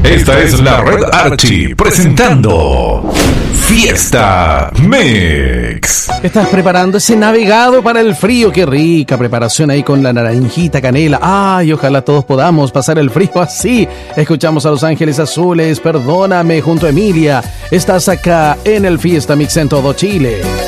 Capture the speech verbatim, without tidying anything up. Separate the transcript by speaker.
Speaker 1: Esta es la Red Archie presentando Fiesta Mix.
Speaker 2: Estás preparando ese navegado para el frío. Qué rica preparación ahí con la naranjita canela. Ay, ojalá todos podamos pasar el frío así. Escuchamos a Los Ángeles Azules, Perdóname, junto a Emilia. Estás acá en el Fiesta Mix en todo Chile.